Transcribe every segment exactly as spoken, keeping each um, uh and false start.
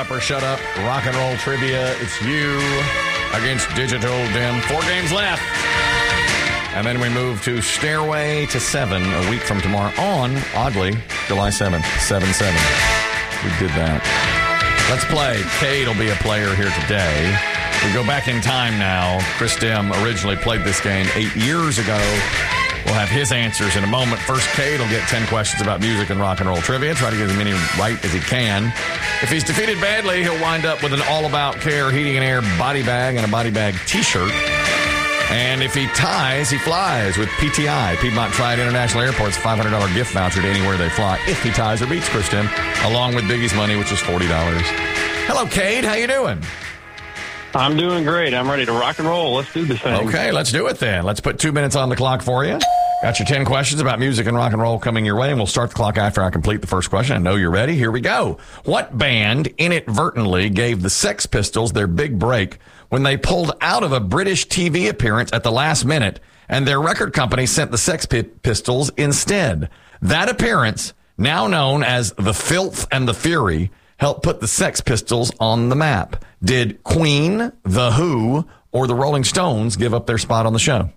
Up or Shut Up, rock and roll trivia. It's you against Digital Dim. Four games left. And then we move to Stairway to Seven a week from tomorrow on, oddly, July seventh, seven seven. We did that. Let's play. Cade will be a player here today. We go back in time now. Chris Dim originally played this game eight years ago. We'll have his answers in a moment. First, Cade will get ten questions about music and rock and roll trivia. Try to get as many right as he can. If he's defeated badly, he'll wind up with an All About Care Heating and Air body bag and a body bag t-shirt. And if he ties, he flies with P T I, Piedmont Triad International Airport's five hundred dollars gift voucher to anywhere they fly if he ties or beats Chris Dim, along with Biggie's money, which is forty dollars. Hello, Cade. How you doing? I'm doing great. I'm ready to rock and roll. Let's do this thing. Okay, let's do it then. Let's put two minutes on the clock for you. Got your ten questions about music and rock and roll coming your way, and we'll start the clock after I complete the first question. I know you're ready. Here we go. What band inadvertently gave the Sex Pistols their big break when they pulled out of a British T V appearance at the last minute, and their record company sent the Sex Pistols instead? That appearance, now known as The Filth and the Fury, helped put the Sex Pistols on the map. Did Queen, The Who, or the Rolling Stones give up their spot on the show?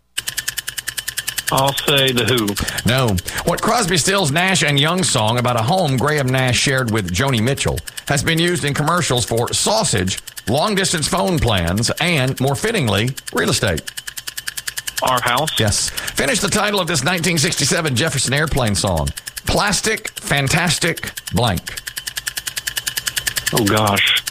I'll say The Who. No. What Crosby, Stills, Nash and Young song about a home Graham Nash shared with Joni Mitchell has been used in commercials for sausage, long-distance phone plans, and, more fittingly, real estate? Our House? Yes. Finish the title of this nineteen sixty-seven Jefferson Airplane song. Plastic, Fantastic, blank. Oh, gosh.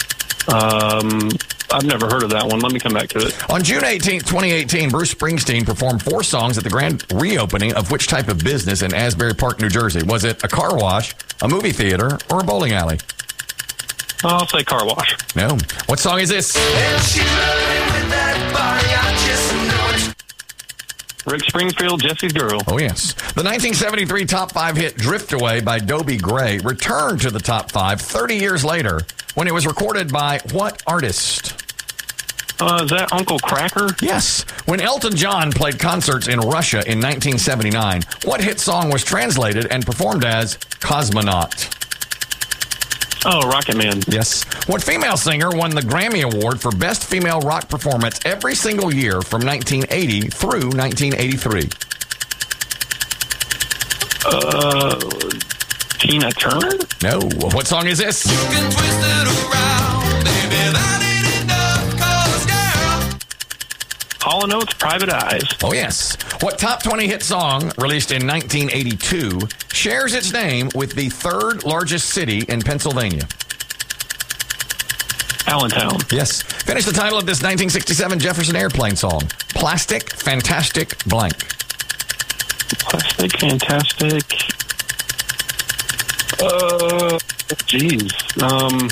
Um, I've never heard of that one. Let me come back to it. On June eighteenth, twenty eighteen, Bruce Springsteen performed four songs at the grand reopening of which type of business in Asbury Park, New Jersey? Was it a car wash, a movie theater, or a bowling alley? I'll say car wash. No. What song is this? Rick Springfield, Jesse's Girl. Oh, yes. The nineteen seventy-three top five hit Drift Away by Dobie Gray returned to the top five thirty years later when it was recorded by what artist? Uh, is that Uncle Cracker? Yes. When Elton John played concerts in Russia in nineteen seventy-nine, what hit song was translated and performed as Cosmonaut? Oh, Rocket Man. Yes. What female singer won the Grammy Award for Best Female Rock Performance every single year from nineteen eighty through nineteen eighty-three? Uh, Tina Turner? No. What song is this? You can twist it around, baby, that ain't enough, 'cause girl. Hall and Oates, Private Eyes. Oh, yes. What top twenty hit song, released in nineteen eighty-two, shares its name with the third largest city in Pennsylvania? Allentown. Yes. Finish the title of this nineteen sixty-seven Jefferson Airplane song. Plastic, Fantastic, blank. Plastic, Fantastic. Uh, jeez. Um,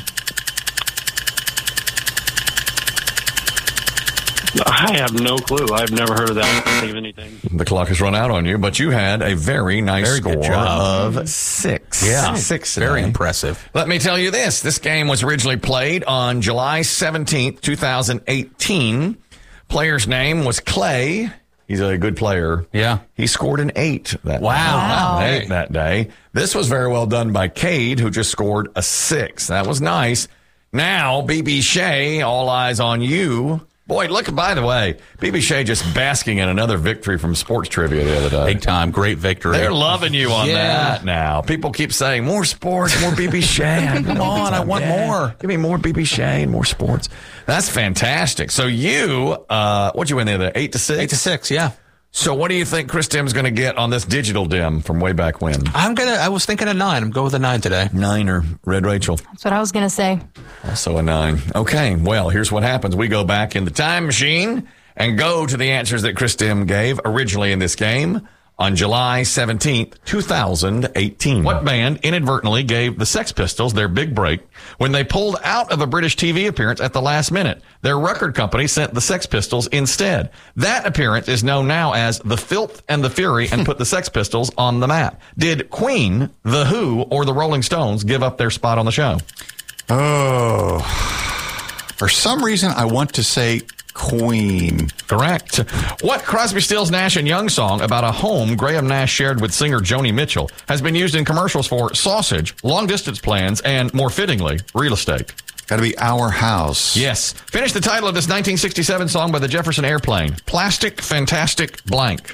I have no clue. I've never heard of that. I don't think of anything. The clock has run out on you, but you had a very nice Very score good job. of six. Yeah. Six Very today. impressive. Let me tell you this. This game was originally played on July seventeenth, twenty eighteen. Player's name was Clay. He's a good player. Yeah. He scored an eight that Wow. Wow. Hey. Eight that day. This was very well done by Cade, who just scored a six. That was nice. Now, B B Shea, all eyes on you. Boy, look, by the way, B B Shea just basking in another victory from sports trivia the other day. Big time. Great victory. They're loving you on Yeah. that now. People keep saying, more sports, more B B Shea. Come on, I want more. Give me more B B Shea and more sports. That's fantastic. So you, uh, what'd you win the other? Eight to six? Eight to six, yeah. So what do you think Chris Dim's going to get on this digital dim from way back when? I'm gonna. I was thinking a nine. I'm going with a nine today. Nine or Red Rachel? That's what I was going to say. Also a nine. Okay, well, here's what happens. We go back in the time machine and go to the answers that Chris Dim gave originally in this game on July seventeenth, twenty eighteen. What band inadvertently gave the Sex Pistols their big break when they pulled out of a British T V appearance at the last minute? Their record company sent the Sex Pistols instead. That appearance is known now as The Filth and the Fury and put the Sex Pistols on the map. Did Queen, The Who, or the Rolling Stones give up their spot on the show? Oh, for some reason, I want to say Queen. Correct. What Crosby, Stills, Nash and Young song about a home Graham Nash shared with singer Joni Mitchell has been used in commercials for sausage, long-distance plans, and, more fittingly, real estate? Got to be Our House. Yes. Finish the title of this nineteen sixty-seven song by the Jefferson Airplane. Plastic, fantastic, blank.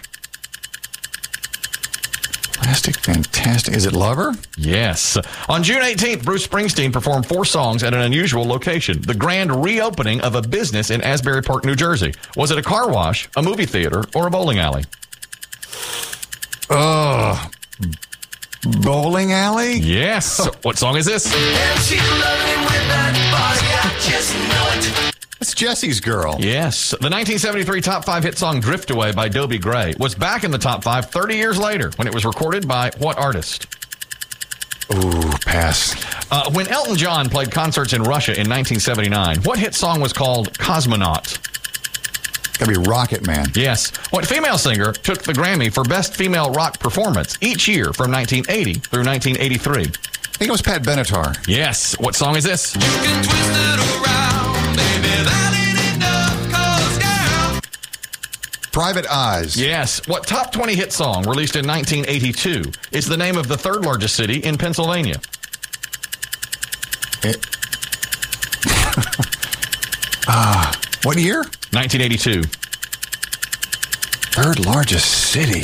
Plastic, fantastic. Is it Lover? Yes. On June eighteenth, Bruce Springsteen performed four songs at an unusual location, the grand reopening of a business in Asbury Park, New Jersey. Was it a car wash, a movie theater, or a bowling alley? Oh, bowling alley? Yes. What song is this? And she's loving with that body, I just know it. It's Jesse's Girl. Yes. The nineteen seventy-three top five hit song Drift Away by Dobie Gray was back in the top five thirty years later when it was recorded by what artist? Ooh, pass. Uh, when Elton John played concerts in Russia in nineteen seventy-nine, what hit song was called Cosmonaut? Got to be Rocket Man. Yes. What female singer took the Grammy for Best Female Rock Performance each year from nineteen eighty through nineteen eighty-three? I think it was Pat Benatar. Yes. What song is this? You can twist it around, baby, that ain't enough, 'cause, girl, Private Eyes. Yes. What top twenty hit song released in nineteen eighty-two is the name of the third largest city in Pennsylvania? It... Ah, uh, what year? nineteen eighty-two. Third largest city.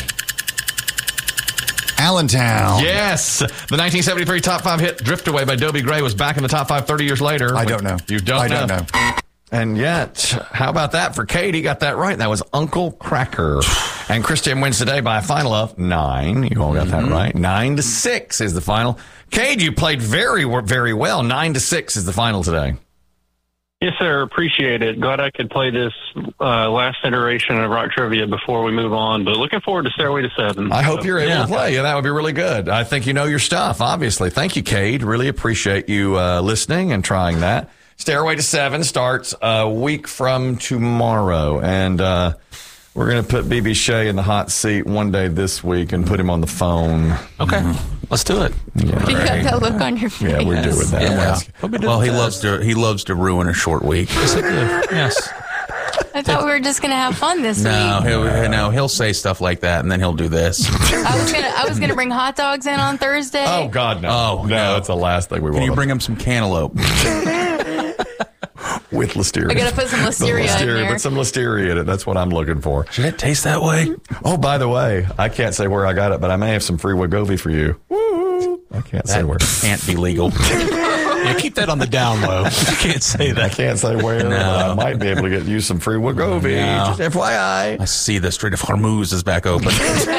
Allentown. Yes. The nineteen seventy-three top five hit Drift Away by Dobie Gray was back in the top five thirty years later. I don't know. You don't I know? don't know. And yet, how about that for Katie? Got that right. That was Uncle Cracker. And Christian wins today by a final of nine. You all got that right. Nine to six is the final. Cade, you played very, very well. Nine to six is the final today. Yes, sir. Appreciate it. Glad I could play this uh, last iteration of Rock Trivia before we move on, but looking forward to Stairway to Seven. I hope you're able Yeah. to play. Yeah, that would be really good. I think you know your stuff, obviously. Thank you, Cade. Really appreciate you uh, listening and trying that. Stairway to Seven starts a week from tomorrow, and uh, we're going to put B B Shea in the hot seat one day this week and put him on the phone. Okay, let's do it. Yeah, You got that look on your face. yeah we're doing that. Yeah. Well, he loves to he loves to ruin a short week. Yes. I thought we were just gonna have fun this No, week. he'll no, he'll say stuff like that, and then he'll do this. I was gonna I was gonna bring hot dogs in on Thursday. Oh, God, no. Oh, no. no. That's the last thing we want. Can you bring him some cantaloupe? with listeria? I gotta put some listeria Some in there. Put some listeria in it. That's what I'm looking for. Should it taste that way? Oh, by the way, I can't say where I got it, but I may have some free Wegovy for you. Woo! I can't say That where. can't be legal. Yeah, keep that on the down low. You can't say I that. can't say where. No. But I might be able to get you some free Wegovy. No. Just F Y I. I see the Strait of Hormuz is back open.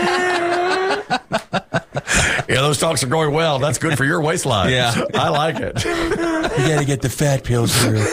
Yeah, those talks are going well. That's good for your waistline. Yeah. I like it. You got to get the fat pills through.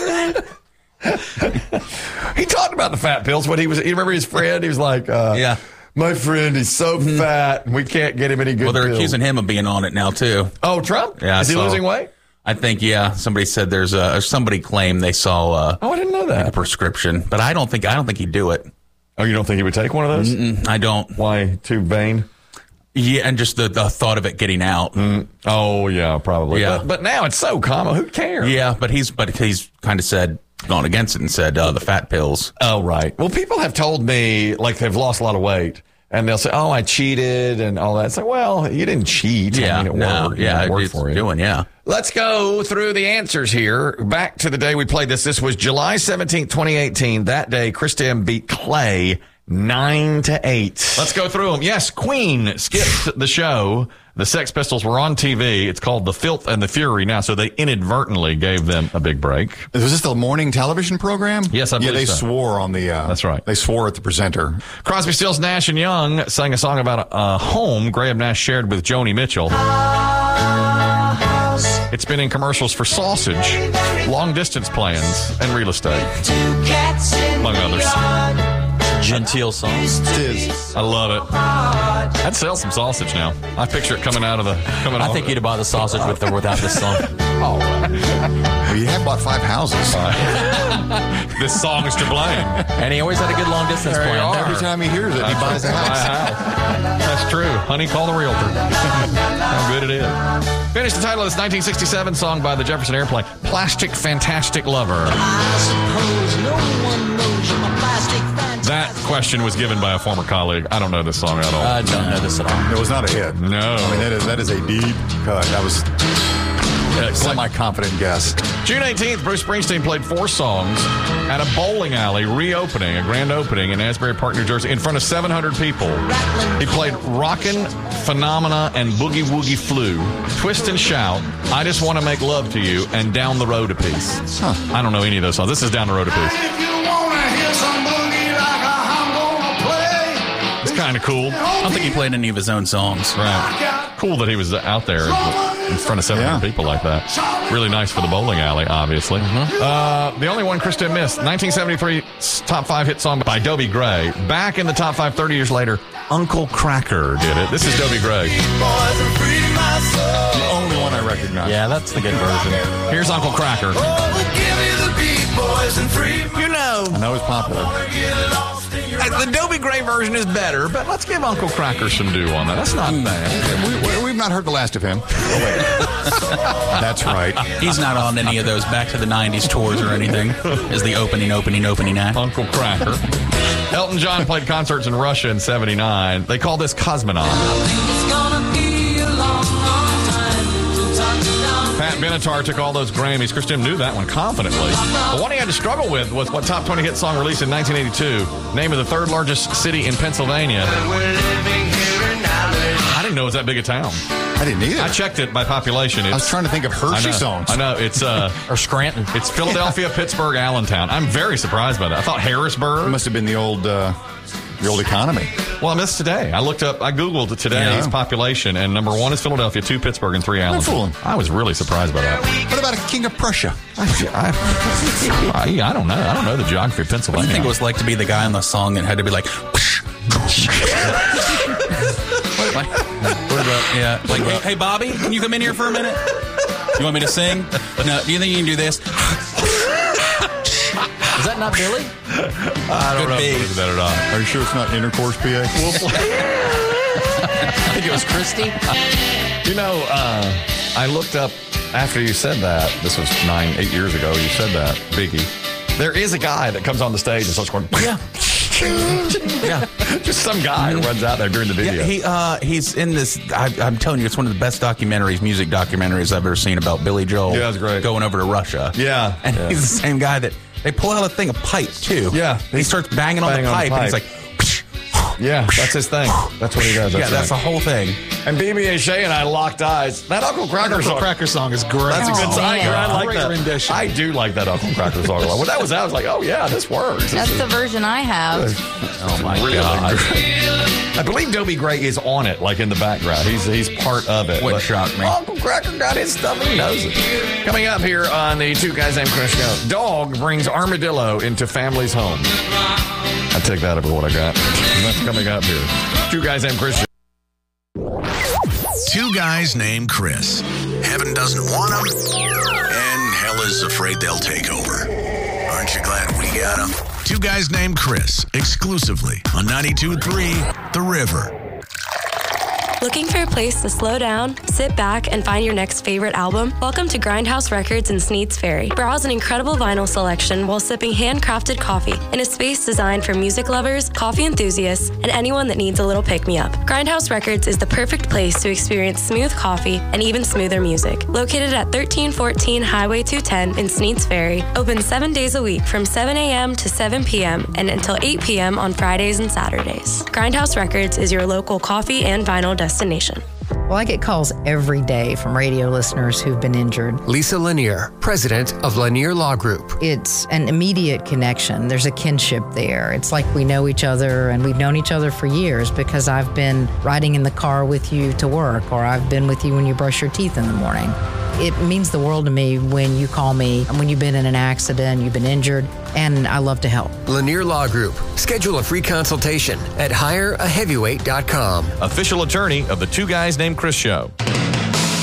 He talked about the fat pills when he was. You remember his friend? He was like, uh, Yeah. my friend, he's so fat, and we can't get him any good Well, they're pills." accusing him of being on it now too. Oh, Trump? Yeah, Is he so- losing weight? I think yeah. Somebody said there's a or somebody claimed they saw uh, Oh, I didn't know a that. prescription, but I don't think I don't think he'd do it. Oh, you don't think he would take one of those? Mm, I don't. Why? Too vain? Yeah, and just the, the thought of it getting out. Oh, yeah, probably. Yeah. But, but now it's so common. Who cares? Yeah, but he's but he's kind of said gone against it and said uh, the fat pills. Oh, right. Well, people have told me, like, they've lost a lot of weight. And they'll say, oh, I cheated and all that. It's like, well, you didn't cheat. Yeah, I mean, it no, worked. yeah, it worked it's for you. doing yeah. Let's go through the answers here. Back to the day we played this. This was July seventeenth, twenty eighteen. That day, Christian beat Clay nine to eight. Let's go through them. Yes, Queen skipped the show. The Sex Pistols were on T V. It's called The Filth and the Fury now, so they inadvertently gave them a big break. Was this the morning television program? Yes, I Yeah, believe they so. swore on the. Uh, That's right. They swore at the presenter. Crosby, Stills, Nash and Young sang a song about a, a home Graham Nash shared with Joni Mitchell. It's been in commercials for sausage, long-distance plans, and real estate, among others. Genteel song. I love it. I'd sell some sausage now. I picture it coming out of the coming. I off think of you'd have bought the sausage with or without this song. Oh, Well, you have bought five houses. this song is to blame. And he always had a good long distance There you plan. are. Every time he hears it, he buys a house. That's true. Honey, call the realtor. How good it is. Finish the title of this nineteen sixty-seven song by the Jefferson Airplane, Plastic Fantastic Lover. I suppose no one knows you That question was given by a former colleague. I don't know this song at all. I don't know this at all. It was not a hit. No. I mean, that is, that is a deep cut. That was a semi-confident guess. June eighteenth, Bruce Springsteen played four songs at a bowling alley reopening, a grand opening in Asbury Park, New Jersey, in front of seven hundred people. He played Rockin', Phenomena, and Boogie Woogie Flu, Twist and Shout, I Just Want to Make Love to You, and Down the Road a Piece. Huh. I don't know any of those songs. This is Down the Road a Piece. It's kind of cool. I don't think he played any of his own songs. Right. Cool that he was out there in front of seven hundred Yeah. people like that. Really nice for the bowling alley, obviously. Mm-hmm. Uh, the only one Krista missed, nineteen seventy-three top five hit song by Dobie Gray. Back in the top five thirty years later, Uncle Cracker did it. This is Dobie Gray. The only one I recognize. Yeah, that's the good version. Here's Uncle Cracker. You know, I know it's popular. The Dobie Gray version is better, but let's give Uncle Cracker some due on that. That's not bad. We, we, we've not heard the last of him. That's right. He's not on any of those Back to the nineties tours or anything as the opening, opening, opening act. Uncle Cracker. Elton John played concerts in Russia in seventy-nine. They call this Cosmonaut. Pat Benatar took all those Grammys. Christine knew that one confidently. The one he had to struggle with was what top twenty hit song released in nineteen eighty-two. Name of the third largest city in Pennsylvania. I didn't know it was that big a town. I didn't either. I checked it by population. It's, I was trying to think of I Hershey know, songs. I know. It's uh, or Scranton. it's Philadelphia, Pittsburgh, Allentown. I'm very surprised by that. I thought Harrisburg. It must have been the old, uh, the old economy. Well, I missed today. I looked up, I Googled today's Yeah. population, and number one is Philadelphia, two Pittsburgh, and three Allentown. fooling. I was really surprised by that. What about a King of Prussia? I, I, I don't know. I don't know the geography of What do Pennsylvania. you think it was like to be the guy on the song that had to be like, what, like, what about, yeah, like, hey, hey, Bobby, can you come in here for a minute? You want me to sing? No, do you think you can do this? Is that not Billy? I don't Could know be. if it was that or not. Are you sure it's not Intercourse P A? I think it was Christy. You know, uh, I looked up after you said that. This was nine, eight years ago. You said that, Biggie. There is a guy that comes on the stage and starts going, Yeah. Yeah. just some guy who runs out there during the video. Yeah, he uh, he's in this. I, I'm telling you, it's one of the best documentaries, music documentaries I've ever seen about Billy Joel. Yeah, it's great. Going over to Russia. Yeah, and yeah. he's the same guy that they pull out a thing of pipe too. Yeah. and he starts banging, Banging on, on the the pipe, and he's pipe. like, yeah, that's his thing. That's what he does. yeah, That's that's the right. whole thing. And B B A Shay and I locked eyes. That Uncle Cracker Uncle song. Cracker song is great. That's a good Oh, song. man. I like Great that. rendition. I do like that Uncle Cracker song a lot. When that was out, I was like, oh, yeah, this works. That's the version I have. Oh, my God. I believe Dobie Gray is on it, like in the background. He's he's part of it. Wouldn't But shock me. Uncle Cracker got his stuff. He knows it. Coming up here on the Two Guys Named Chris show, dog brings armadillo into family's home. I take that over what I got. That's coming up here. Two Guys Named Chris show. Two guys named Chris. Heaven doesn't want them, and hell is afraid they'll take over. Aren't you glad we got them? Two guys named Chris, exclusively on ninety-two point three The River. Looking for a place to slow down, sit back, and find your next favorite album? Welcome to Grindhouse Records in Sneads Ferry. Browse an incredible vinyl selection while sipping handcrafted coffee in a space designed for music lovers, coffee enthusiasts, and anyone that needs a little pick-me-up. Grindhouse Records is the perfect place to experience smooth coffee and even smoother music. Located at thirteen fourteen Highway two ten in Sneads Ferry, open seven days a week from seven a.m. to seven p.m. and until eight p.m. on Fridays and Saturdays. Grindhouse Records is your local coffee and vinyl destination. Well, I get calls every day from radio listeners who've been injured. Lisa Lanier, president of Lanier Law Group. It's an immediate connection. There's a kinship there. It's like we know each other, and we've known each other for years because I've been riding in the car with you to work, or I've been with you when you brush your teeth in the morning. It means the world to me when you call me and when you've been in an accident, you've been injured, and I love to help. Lanier Law Group. Schedule a free consultation at hire a heavyweight dot com. Official attorney of the Two Guys Named Chris show.